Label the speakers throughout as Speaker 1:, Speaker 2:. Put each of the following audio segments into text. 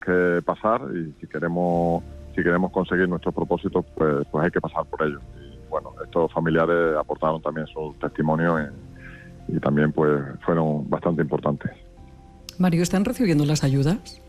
Speaker 1: que pasar, y si queremos conseguir nuestros propósitos, pues hay que pasar por ellos. Y bueno, estos familiares aportaron también su testimonio y también pues fueron bastante importantes.
Speaker 2: Mario, ¿están recibiendo las ayudas?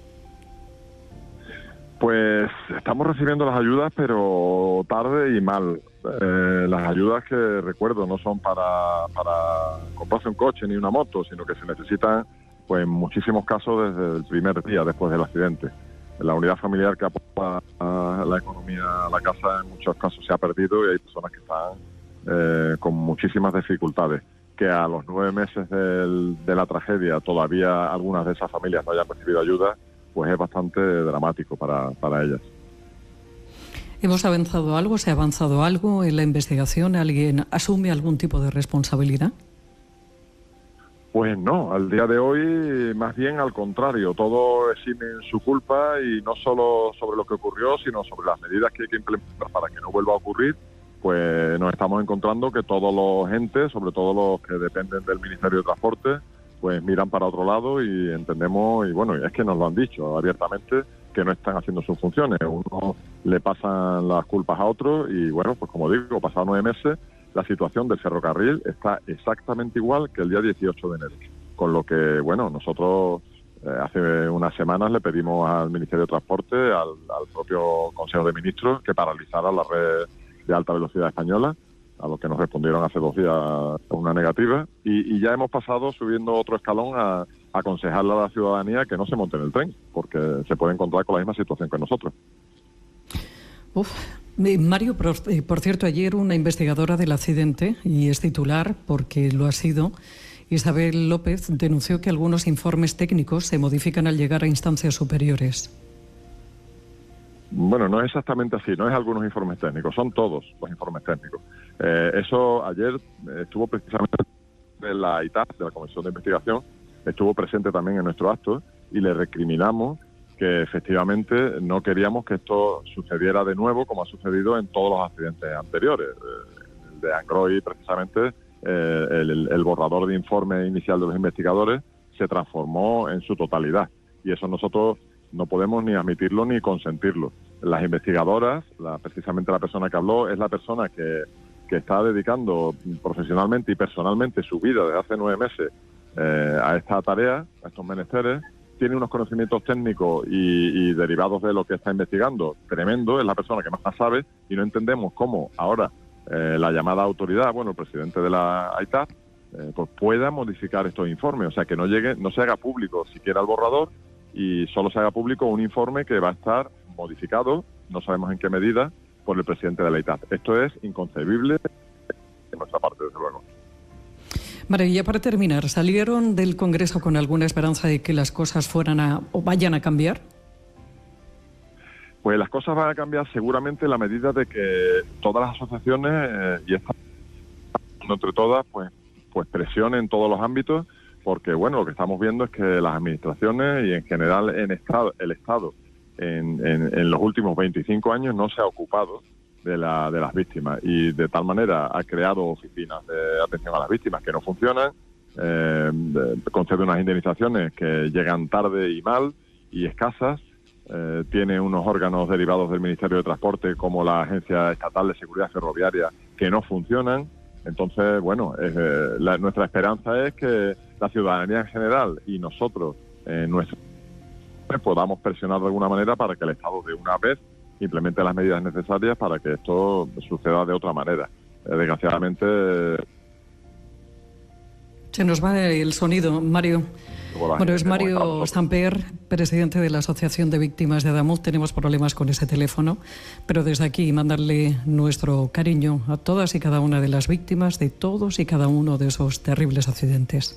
Speaker 1: Pues estamos recibiendo las ayudas, pero tarde y mal. Las ayudas que recuerdo no son para comprarse un coche ni una moto, sino que se necesitan, pues en muchísimos casos, desde el primer día después del accidente. La unidad familiar que aporta la economía a la casa en muchos casos se ha perdido, y hay personas que están con muchísimas dificultades. Que a los 9 meses de la tragedia todavía algunas de esas familias no hayan recibido ayuda, pues es bastante dramático para ellas.
Speaker 2: ¿Hemos avanzado algo? ¿Se ha avanzado algo en la investigación? ¿Alguien asume algún tipo de responsabilidad?
Speaker 1: Pues no, al día de hoy más bien al contrario, todos eximen su culpa, y no solo sobre lo que ocurrió, sino sobre las medidas que hay que implementar para que no vuelva a ocurrir. Pues nos estamos encontrando que todos los entes, sobre todo los que dependen del Ministerio de Transporte, pues miran para otro lado, y entendemos, y bueno, es que nos lo han dicho abiertamente, que no están haciendo sus funciones. Uno le pasan las culpas a otro, y bueno, pues como digo, pasados 9 meses, la situación del ferrocarril está exactamente igual que el día 18 de enero. Con lo que, bueno, nosotros hace unas semanas le pedimos al Ministerio de Transporte, al propio Consejo de Ministros, que paralizara la red de alta velocidad española, a lo que nos respondieron hace 2 días una negativa, y ya hemos pasado, subiendo otro escalón, a aconsejarle a la ciudadanía que no se monte en el tren, porque se puede encontrar con la misma situación que nosotros.
Speaker 2: Mario, por cierto, ayer una investigadora del accidente, y es titular porque lo ha sido, Isabel López, denunció que algunos informes técnicos se modifican al llegar a instancias superiores.
Speaker 1: Bueno, no es exactamente así, no es algunos informes técnicos, son todos los informes técnicos. Eso ayer estuvo precisamente de la ITAP, de la Comisión de Investigación, estuvo presente también en nuestro acto, y le recriminamos que efectivamente no queríamos que esto sucediera de nuevo, como ha sucedido en todos los accidentes anteriores. El de Angroy, precisamente, el borrador de informe inicial de los investigadores se transformó en su totalidad, y eso nosotros no podemos ni admitirlo ni consentirlo. Las investigadoras, precisamente la persona que habló, es la persona que está dedicando profesionalmente y personalmente su vida desde hace 9 meses a esta tarea, a estos menesteres. Tiene unos conocimientos técnicos y derivados de lo que está investigando tremendo, es la persona que más sabe, y no entendemos cómo ahora la llamada autoridad, bueno, el presidente de la ITAP, pues pueda modificar estos informes, o sea, que no se haga público siquiera el borrador, y solo se haga público un informe que va a estar modificado, no sabemos en qué medida, por el presidente de la ITAP. Esto es inconcebible de nuestra parte, desde luego.
Speaker 2: María, ya para terminar, ¿salieron del Congreso con alguna esperanza de que las cosas vayan a cambiar?
Speaker 1: Pues las cosas van a cambiar seguramente en la medida de que todas las asociaciones y esta entre todas pues presionen en todos los ámbitos, porque bueno, lo que estamos viendo es que las administraciones y en general el Estado en los últimos 25 años no se ha ocupado de las víctimas, y de tal manera ha creado oficinas de atención a las víctimas que no funcionan, concede unas indemnizaciones que llegan tarde y mal y escasas, tiene unos órganos derivados del Ministerio de Transporte como la Agencia Estatal de Seguridad Ferroviaria que no funcionan. Entonces, bueno, nuestra esperanza es que la ciudadanía en general y nosotros podamos presionar de alguna manera para que el Estado de una vez implemente las medidas necesarias para que esto suceda de otra manera. Desgraciadamente...
Speaker 2: Se nos va el sonido, Mario. Bueno, es Mario Samper, presidente de la Asociación de Víctimas de Adamuz. Tenemos problemas con ese teléfono, pero desde aquí mandarle nuestro cariño a todas y cada una de las víctimas de todos y cada uno de esos terribles accidentes.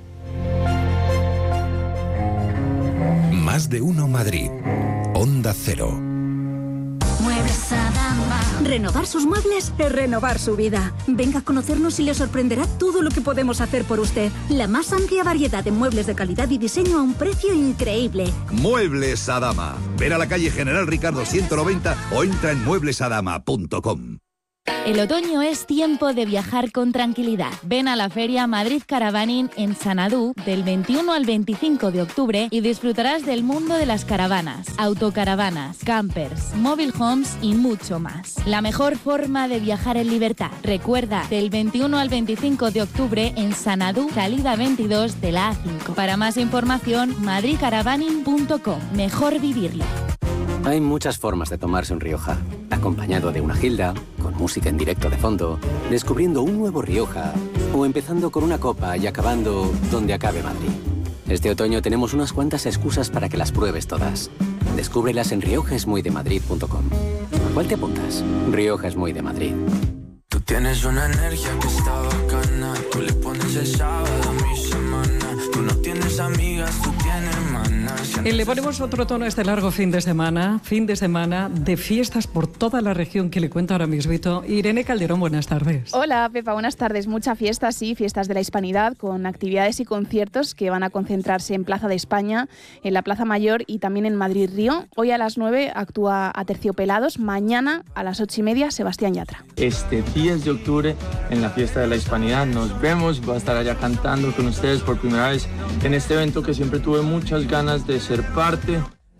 Speaker 3: Más de uno Madrid. Onda Cero.
Speaker 4: Muebles Adama. Renovar sus muebles es renovar su vida. Venga a conocernos y le sorprenderá todo lo que podemos hacer por usted. La más amplia variedad de muebles de calidad y diseño a un precio increíble.
Speaker 5: Muebles Adama. Ven a la calle General Ricardo 190 o entra en mueblesadama.com. El otoño es tiempo de viajar con tranquilidad. Ven a la Feria Madrid Caravaning en Sanadú del 21 al 25 de octubre y disfrutarás del mundo de las caravanas, autocaravanas, campers, mobile homes y mucho más. La mejor forma de viajar en libertad. Recuerda, del 21 al 25 de octubre en Sanadú, salida 22 de la A5. Para más información, madridcaravaning.com. Mejor vivirlo.
Speaker 6: Hay muchas formas de tomarse un Rioja. Acompañado de una gilda, con música en directo de fondo, descubriendo un nuevo Rioja, o empezando con una copa y acabando donde acabe Madrid. Este otoño tenemos unas cuantas excusas para que las pruebes todas. Descúbrelas en riojaesmuydemadrid.com. ¿A cuál te apuntas? Rioja es muy de Madrid.
Speaker 7: Tú tienes una energía que está bacana. Tú le pones el sábado a mi semana. Tú no tienes amigas, tú tienes manas.
Speaker 2: Y le ponemos otro tono a este largo fin de semana de fiestas por toda la región que le cuenta ahora mismito Irene Calderón. Buenas tardes.
Speaker 8: Hola Pepa, buenas tardes. Mucha fiesta, sí, fiestas de la Hispanidad con actividades y conciertos que van a concentrarse en Plaza de España, en la Plaza Mayor y también en Madrid Río. Hoy a las 9 actúa Aterciopelados, mañana a las 8:30 Sebastián Yatra.
Speaker 9: Este 10 de octubre en la fiesta de la Hispanidad nos vemos, voy a estar allá cantando con ustedes por primera vez en este evento que siempre tuve muchas ganas de ser parte.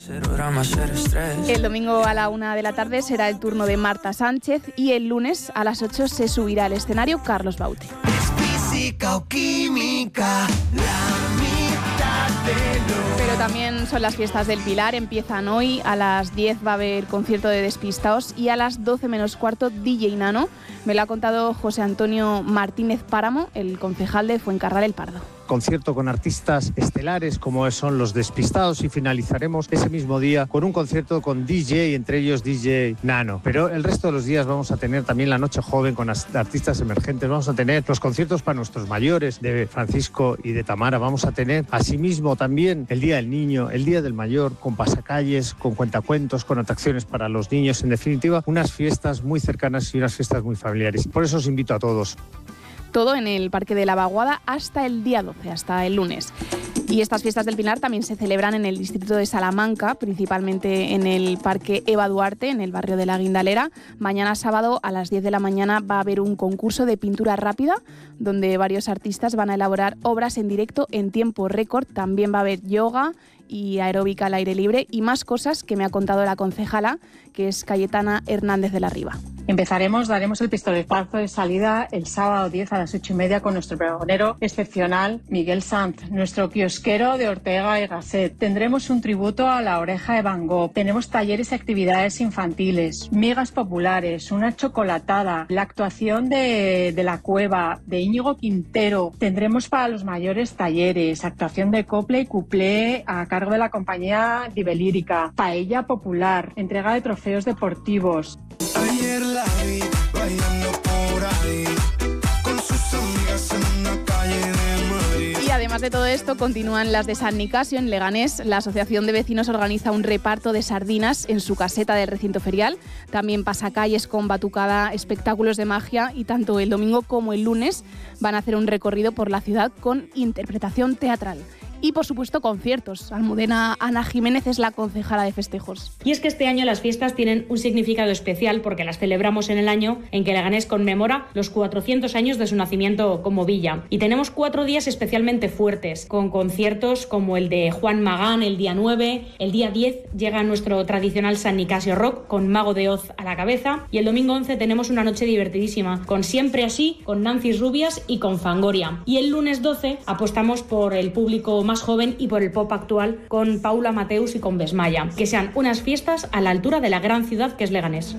Speaker 8: El domingo a la 1 de la tarde será el turno de Marta Sánchez y el lunes a las 8 se subirá al escenario Carlos Baute.
Speaker 7: Es física o química, la mitad de lo...
Speaker 8: Pero también son las fiestas del Pilar, empiezan hoy, a las 10 va a haber concierto de Despistaos y a las 12 menos cuarto DJ Nano. Me lo ha contado José Antonio Martínez Páramo, el concejal de Fuencarral El Pardo.
Speaker 10: Concierto con artistas estelares como son los Despistados y finalizaremos ese mismo día con un concierto con DJ, entre ellos DJ Nano. Pero el resto de los días vamos a tener también la noche joven con artistas emergentes, vamos a tener los conciertos para nuestros mayores de Francisco y de Tamara, vamos a tener asimismo también el Día del Niño, el Día del Mayor, con pasacalles, con cuentacuentos, con atracciones para los niños, en definitiva unas fiestas muy cercanas y unas fiestas muy familiares. Por eso os invito a todos.
Speaker 8: Todo en el Parque de la Vaguada hasta el día 12, hasta el lunes. Y estas fiestas del Pilar también se celebran en el distrito de Salamanca, principalmente en el Parque Eva Duarte, en el barrio de la Guindalera. Mañana sábado a las 10 de la mañana va a haber un concurso de pintura rápida, donde varios artistas van a elaborar obras en directo en tiempo récord. También va a haber yoga y aeróbica al aire libre y más cosas que me ha contado la concejala, que es Cayetana Hernández de la Riva.
Speaker 11: Daremos el pistoletazo de salida el sábado 10 a las 8:30 con nuestro pregonero excepcional Miguel Sanz, nuestro kiosquero de Ortega y Gasset. Tendremos un tributo a la oreja de Van Gogh. Tenemos talleres y actividades infantiles, migas populares, una chocolatada, la actuación de La Cueva, de Íñigo Quintero. Tendremos para los mayores talleres, actuación de copla y cuplé a cargo de la compañía Libelírica, paella popular, entrega de trofeos deportivos.
Speaker 7: Ayer la vi bailando por ahí con sus amigas en una calle de Madrid.
Speaker 8: Y además de todo esto, continúan las de San Nicasio, en Leganés. La Asociación de Vecinos organiza un reparto de sardinas en su caseta del recinto ferial. También pasacalles con batucada, espectáculos de magia y tanto el domingo como el lunes van a hacer un recorrido por la ciudad con interpretación teatral. Y, por supuesto, conciertos. Almudena Ana Jiménez es la concejala de festejos.
Speaker 12: Y es que este año las fiestas tienen un significado especial porque las celebramos en el año en que Leganés conmemora los 400 años de su nacimiento como villa. Y tenemos 4 días especialmente fuertes, con conciertos como el de Juan Magán el día 9, el día 10 llega nuestro tradicional San Nicasio Rock con Mago de Oz a la cabeza y el domingo 11 tenemos una noche divertidísima con Siempre Así, con Nancy Rubias y con Fangoria. Y el lunes 12 apostamos por el público más joven y por el pop actual con Paula Mateus y con Besmaya. Que sean unas fiestas a la altura de la gran ciudad que es Leganés.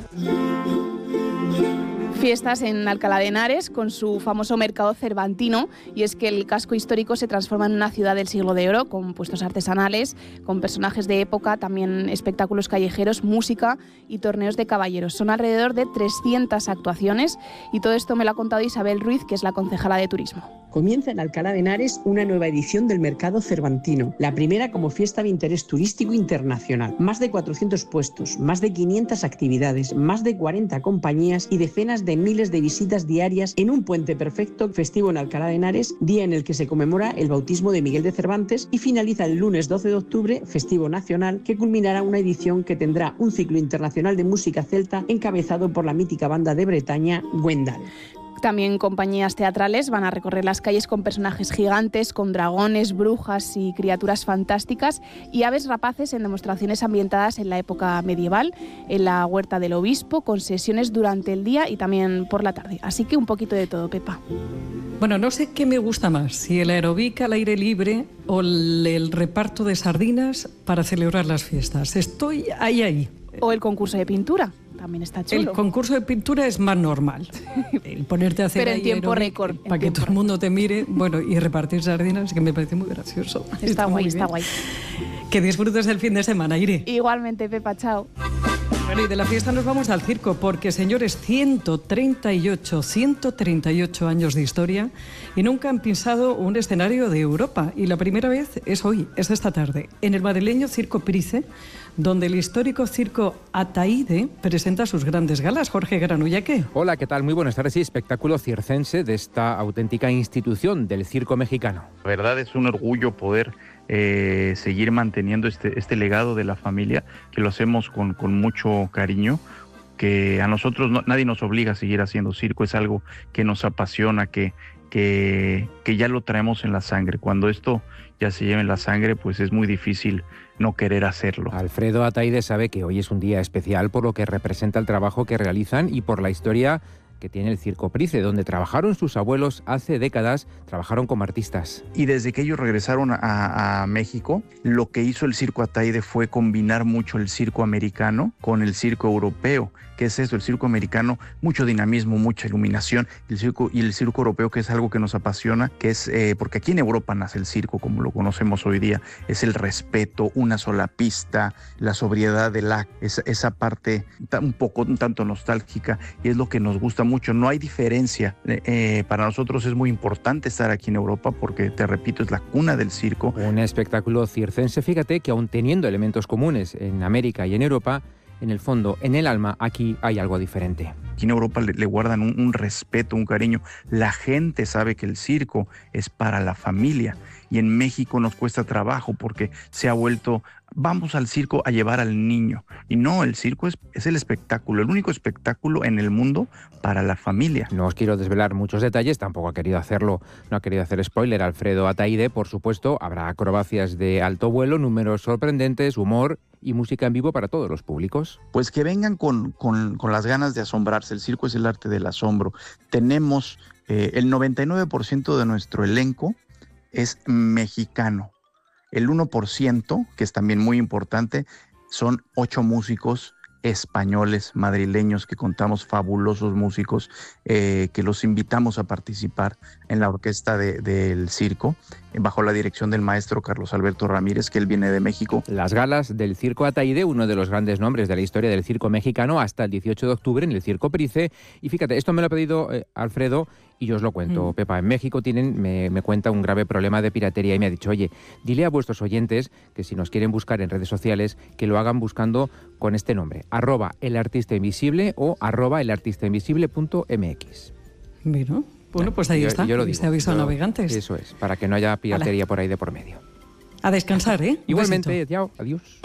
Speaker 8: Fiestas en Alcalá de Henares con su famoso mercado cervantino, y es que el casco histórico se transforma en una ciudad del siglo de oro con puestos artesanales, con personajes de época, también espectáculos callejeros, música y torneos de caballeros. Son alrededor de 300 actuaciones y todo esto me lo ha contado Isabel Ruiz, que es la concejala de turismo.
Speaker 13: Comienza en Alcalá de Henares una nueva edición del Mercado Cervantino, la primera como fiesta de interés turístico internacional. Más de 400 puestos, más de 500 actividades, más de 40 compañías y decenas además de miles de visitas diarias en un puente perfecto festivo en Alcalá de Henares, día en el que se conmemora el bautismo de Miguel de Cervantes, y finaliza el lunes 12 de octubre, festivo nacional, que culminará una edición que tendrá un ciclo internacional de música celta encabezado por la mítica banda de Bretaña, Gwendal.
Speaker 8: También compañías teatrales van a recorrer las calles con personajes gigantes, con dragones, brujas y criaturas fantásticas, y aves rapaces en demostraciones ambientadas en la época medieval, en la Huerta del Obispo, con sesiones durante el día y también por la tarde. Así que un poquito de todo, Pepa.
Speaker 2: Bueno, no sé qué me gusta más, si el aeróbic al aire libre o el reparto de sardinas para celebrar las fiestas. Estoy ahí.
Speaker 8: O el concurso de pintura. También está chulo.
Speaker 2: El concurso de pintura es más normal. El ponerte a hacer
Speaker 8: pero en tiempo récord.
Speaker 2: Para que todo el mundo te mire, bueno, y repartir sardinas, que me parece muy gracioso.
Speaker 8: Está guay, está guay.
Speaker 2: Que disfrutes el fin de semana, Irene.
Speaker 8: Igualmente, Pepa, chao.
Speaker 2: Bueno, y de la fiesta nos vamos al circo, porque, señores, 138 años de historia y nunca han pisado un escenario de Europa. Y la primera vez es hoy, es esta tarde, en el madrileño Circo Price, donde el histórico circo Ataíde presenta sus grandes galas. Jorge Granullaque.
Speaker 14: Hola, ¿qué tal? Muy buenas tardes. Sí, espectáculo circense de esta auténtica institución del circo mexicano.
Speaker 15: La verdad es un orgullo poder seguir manteniendo este legado de la familia, que lo hacemos con mucho cariño, que a nosotros nadie nos obliga a seguir haciendo circo, es algo que nos apasiona, que ya lo traemos en la sangre. Cuando esto ya se lleva en la sangre, pues es muy difícil no querer hacerlo.
Speaker 14: Alfredo Ataíde sabe que hoy es un día especial por lo que representa el trabajo que realizan y por la historia que tiene el Circo Price, donde trabajaron sus abuelos hace décadas, trabajaron como artistas.
Speaker 15: Y desde que ellos regresaron a México, lo que hizo el Circo Ataíde fue combinar mucho el circo americano con el circo europeo. ¿Qué es eso? El circo americano, mucho dinamismo, mucha iluminación, el circo europeo, que es algo que nos apasiona, que es porque aquí en Europa nace el circo como lo conocemos hoy día, es el respeto, una sola pista, la sobriedad del acto, esa parte un tanto nostálgica, y es lo que nos gusta mucho. No hay diferencia. Para nosotros es muy importante estar aquí en Europa porque, te repito, es la cuna del circo.
Speaker 14: Un espectáculo circense, fíjate que aun teniendo elementos comunes en América y en Europa, en el fondo, en el alma, aquí hay algo diferente.
Speaker 15: Aquí en Europa le guardan un respeto, un cariño. La gente sabe que el circo es para la familia, y en México nos cuesta trabajo porque se ha vuelto, vamos al circo a llevar al niño. Y no, el circo es el espectáculo, el único espectáculo en el mundo para la familia.
Speaker 14: No os quiero desvelar muchos detalles, tampoco no ha querido hacer spoiler Alfredo Ataíde. Por supuesto, habrá acrobacias de alto vuelo, números sorprendentes, humor y música en vivo para todos los públicos.
Speaker 15: Pues que vengan con las ganas de asombrarse. El circo es el arte del asombro. Tenemos el 99% de nuestro elenco es mexicano. El 1%, que es también muy importante, son 8 músicos españoles, madrileños, que contamos fabulosos músicos, que los invitamos a participar en la orquesta del circo, bajo la dirección del maestro Carlos Alberto Ramírez, que él viene de México.
Speaker 14: Las galas del Circo Ataíde, uno de los grandes nombres de la historia del circo mexicano, hasta el 18 de octubre en el Circo Price. Y fíjate, esto me lo ha pedido Alfredo y yo os lo cuento. Pepa, en México me cuenta un grave problema de piratería y me ha dicho, oye, dile a vuestros oyentes que si nos quieren buscar en redes sociales, que lo hagan buscando con este nombre, @elartistainvisible o @elartistainvisible.mx.
Speaker 2: Mira. Bueno, pues ahí está, este aviso a navegantes.
Speaker 14: Eso es, para que no haya piratería por ahí de por medio.
Speaker 2: A descansar, ¿eh?
Speaker 14: Igualmente, chao, adiós.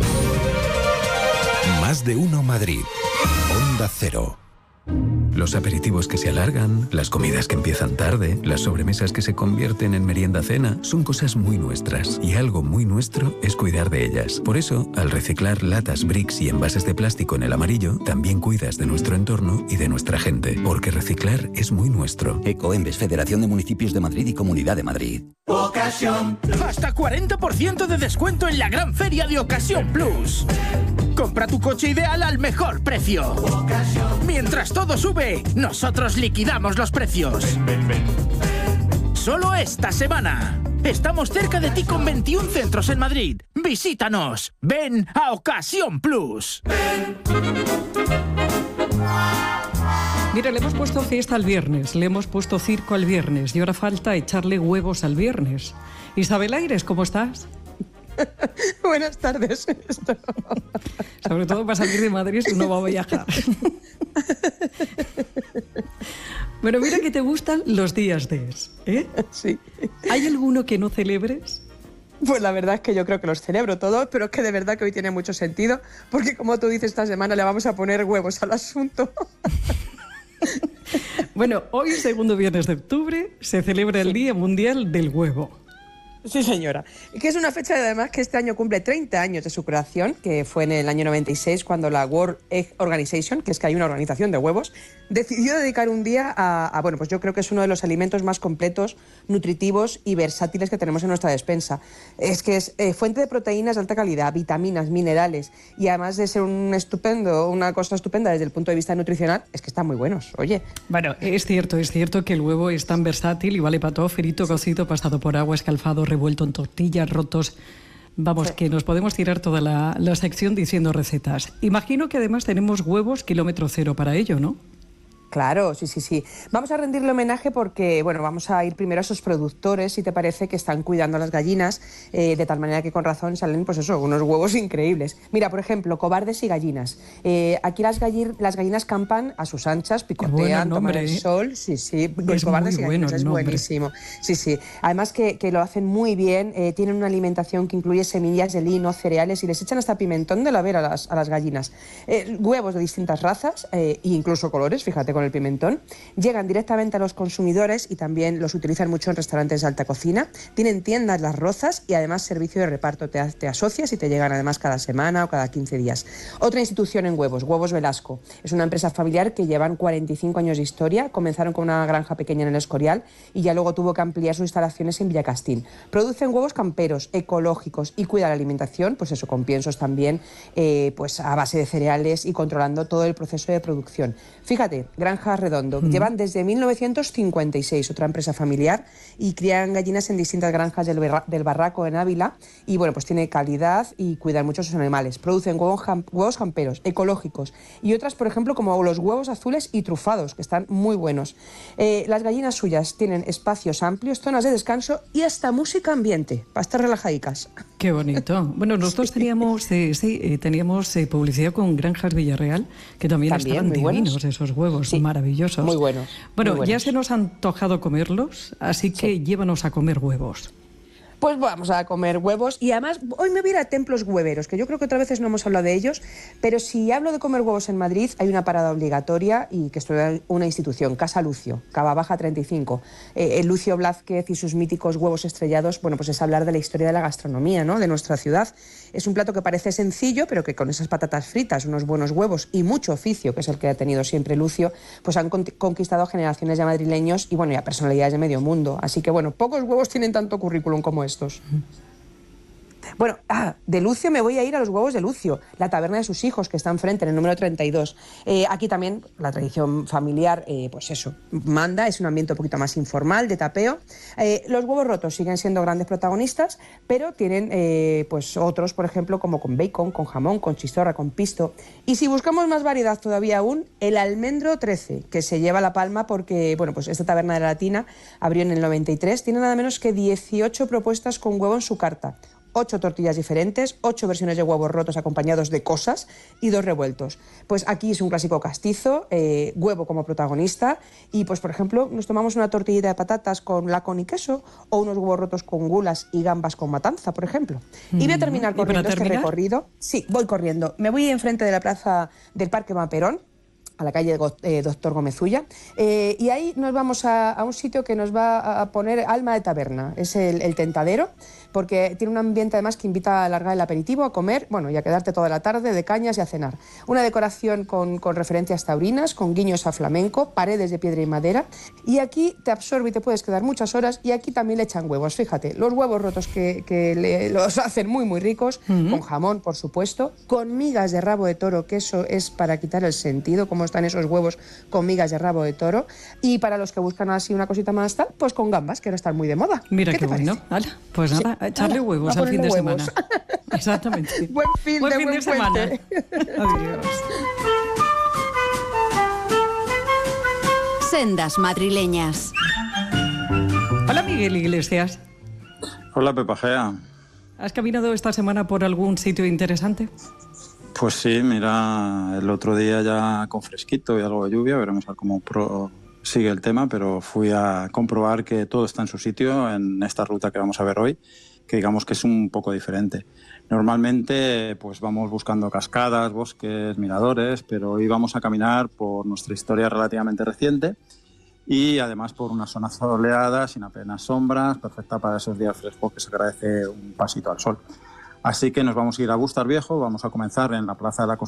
Speaker 3: Más de uno Madrid. Onda Cero. Los aperitivos que se alargan, las comidas que empiezan tarde, las sobremesas que se convierten en merienda-cena, son cosas muy nuestras. Y algo muy nuestro es cuidar de ellas. Por eso, al reciclar latas, bricks y envases de plástico en el amarillo, también cuidas de nuestro entorno y de nuestra gente. Porque reciclar es muy nuestro.
Speaker 16: Ecoembes, Federación de Municipios de Madrid y Comunidad de Madrid.
Speaker 17: Ocasión. Hasta 40% de descuento en la gran feria de Ocasión Plus. Compra tu coche ideal al mejor precio. Mientras todo sube, nosotros liquidamos los precios. Solo esta semana. Estamos cerca de ti con 21 centros en Madrid. Visítanos. Ven a Ocasión Plus.
Speaker 2: Mira, le hemos puesto fiesta al viernes, le hemos puesto circo al viernes y ahora falta echarle huevos al viernes. Isabel Aires, ¿cómo estás?
Speaker 18: Buenas tardes.
Speaker 2: Sobre todo para salir de Madrid si uno va a viajar. Bueno, mira que te gustan los días de, ¿eh?
Speaker 18: Sí.
Speaker 2: ¿Hay alguno que no celebres?
Speaker 18: Pues la verdad es que yo creo que los celebro todos, pero es que de verdad que hoy tiene mucho sentido, porque como tú dices, esta semana le vamos a poner huevos al asunto.
Speaker 2: Bueno, hoy, segundo viernes de octubre, se celebra el Día Mundial del Huevo.
Speaker 18: Sí, señora. Que es una fecha, además, que este año cumple 30 años de su creación, que fue en el año 96, cuando la World Egg Organization, que es que hay una organización de huevos, decidió dedicar un día a bueno, pues yo creo que es uno de los alimentos más completos, nutritivos y versátiles que tenemos en nuestra despensa. Es que es fuente de proteínas de alta calidad, vitaminas, minerales, y además de ser una cosa estupenda desde el punto de vista nutricional, es que están muy buenos, oye.
Speaker 2: Bueno, es cierto que el huevo es tan versátil y vale para todo, frito, cocido, pasado por agua, escalfado, revuelto en tortillas, rotos. Vamos, que nos podemos tirar toda la sección diciendo recetas. Imagino que además tenemos huevos kilómetro cero para ello, ¿no?
Speaker 18: Claro, sí. Vamos a rendirle homenaje porque, bueno, vamos a ir primero a esos productores, si te parece, que están cuidando a las gallinas, de tal manera que con razón salen, pues eso, unos huevos increíbles. Mira, por ejemplo, Cobardes y Gallinas. Aquí las gallinas campan a sus anchas, picotean, toman el sol. Sí,
Speaker 2: es
Speaker 18: Cobardes y Gallinas,
Speaker 2: bueno
Speaker 18: es buenísimo. Sí. Además que lo hacen muy bien, tienen una alimentación que incluye semillas de lino, cereales y les echan hasta pimentón de la vera a las gallinas. Huevos de distintas razas e incluso colores, fíjate, con el pimentón, llegan directamente a los consumidores y también los utilizan mucho en restaurantes de alta cocina. Tienen tiendas Las Rozas y además servicio de reparto. Te asocias y te llegan además cada semana o cada 15 días. Otra institución en huevos, Huevos Velasco. Es una empresa familiar que llevan 45 años de historia. Comenzaron con una granja pequeña en el Escorial y ya luego tuvo que ampliar sus instalaciones en Villacastín. Producen huevos camperos, ecológicos y cuidan la alimentación, pues eso, con piensos también, pues a base de cereales y controlando todo el proceso de producción. Fíjate, Granja Redondo. Llevan desde 1956, otra empresa familiar, y crían gallinas en distintas granjas del Barraco en Ávila. Y bueno, pues tiene calidad y cuidan mucho a sus animales. Producen huevos camperos, ecológicos, y otras, por ejemplo, como los huevos azules y trufados, que están muy buenos. Las gallinas suyas tienen espacios amplios, zonas de descanso y hasta música ambiente, para estar relajadicas.
Speaker 2: Qué bonito. Bueno, nosotros teníamos publicidad con Granjas Villarreal, que también estaban divinos buenos. Esos huevos, sí, maravillosos.
Speaker 18: Muy buenos.
Speaker 2: Bueno,
Speaker 18: muy buenos.
Speaker 2: Ya se nos ha antojado comerlos, así que llévanos a comer huevos.
Speaker 18: Pues vamos a comer huevos y además hoy me voy a ir a templos hueveros, que yo creo que otras veces no hemos hablado de ellos, pero si hablo de comer huevos en Madrid hay una parada obligatoria y que esto es una institución, Casa Lucio, Cava Baja 35. Lucio Blázquez y sus míticos huevos estrellados, bueno, pues es hablar de la historia de la gastronomía, ¿no?, de nuestra ciudad. Es un plato que parece sencillo, pero que con esas patatas fritas, unos buenos huevos y mucho oficio, que es el que ha tenido siempre Lucio, pues han conquistado a generaciones de madrileños y bueno, y a personalidades de medio mundo. Así que bueno, pocos huevos tienen tanto currículum como estos. Bueno, de Lucio me voy a ir a los huevos de Lucio, la taberna de sus hijos, que está enfrente, en el número 32. Aquí también la tradición familiar, pues eso, manda, es un ambiente un poquito más informal, de tapeo. Los huevos rotos siguen siendo grandes protagonistas, pero tienen pues otros, por ejemplo, como con bacon, con jamón, con chistorra, con pisto. Y si buscamos más variedad todavía aún, el almendro 13, que se lleva la palma porque, bueno, pues esta taberna de la Latina abrió en el 93, tiene nada menos que 18 propuestas con huevo en su carta. 8 tortillas diferentes, 8 versiones de huevos rotos acompañados de cosas y 2 revueltos. Pues aquí es un clásico castizo, huevo como protagonista y pues por ejemplo nos tomamos una tortillita de patatas con lacón y queso o unos huevos rotos con gulas y gambas con matanza, por ejemplo. Y voy a terminar corriendo este recorrido. Sí, voy corriendo. Me voy enfrente de la plaza del Parque Maperón, a la calle Doctor Gómez Ulla, y ahí nos vamos a un sitio que nos va a poner alma de taberna, es el Tentadero, porque tiene un ambiente además que invita a alargar el aperitivo, a comer, bueno, y a quedarte toda la tarde de cañas y a cenar. Una decoración con referencias taurinas, con guiños a flamenco, paredes de piedra y madera, y aquí te absorbe y te puedes quedar muchas horas, y aquí también le echan huevos, fíjate, los huevos rotos que los hacen muy muy ricos, con jamón, por supuesto, con migas de rabo de toro, que eso es para quitar el sentido, como están esos huevos con migas de rabo de toro, y para los que buscan así una cosita más tal, pues con gambas, que ahora están muy de moda.
Speaker 2: Mira qué bueno. Pues nada, a echarle huevos al fin de semana. Exactamente.
Speaker 18: Buen fin de semana.
Speaker 2: Adiós.
Speaker 19: Sendas madrileñas.
Speaker 2: Hola, Miguel Iglesias.
Speaker 20: Hola, Pepa Gea.
Speaker 2: ¿Has caminado esta semana por algún sitio interesante?
Speaker 20: Pues sí, mira, el otro día ya con fresquito y algo de lluvia, veremos a ver cómo sigue el tema, pero fui a comprobar que todo está en su sitio en esta ruta que vamos a ver hoy, que digamos que es un poco diferente. Normalmente pues vamos buscando cascadas, bosques, miradores, pero hoy vamos a caminar por nuestra historia relativamente reciente y además por una zona soleada, sin apenas sombras, perfecta para esos días frescos que se agradece un pasito al sol. Así que nos vamos a ir a Bustar Viejo, vamos a comenzar en la Plaza de la Constitución